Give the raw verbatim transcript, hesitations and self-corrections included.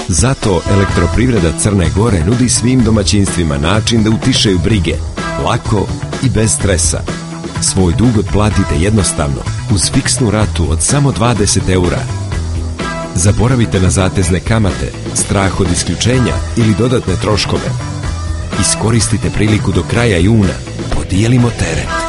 Zato Elektroprivreda Crne Gore nudi svim domaćinstvima način da utišaju brige, lako i bez stresa. Svoj dug otplatite jednostavno, uz fiksnu ratu od samo dvadeset eura. Zaboravite na zatezne kamate, strah od isključenja ili dodatne troškove. Iskoristite priliku do kraja juna. Podijelimo teret.